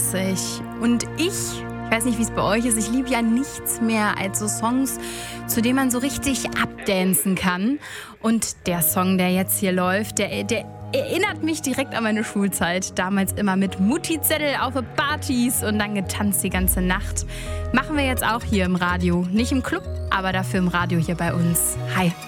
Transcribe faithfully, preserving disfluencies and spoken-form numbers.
zwanzig. Und ich, ich weiß nicht, wie es bei euch ist, ich liebe ja nichts mehr als so Songs, zu denen man so richtig abdancen kann. Und der Song, der jetzt hier läuft, der, der erinnert mich direkt an meine Schulzeit. Damals immer mit Mutti-Zettel auf Partys und dann getanzt die ganze Nacht. Machen wir jetzt auch hier im Radio. Nicht im Club, aber dafür im Radio hier bei uns. Hi.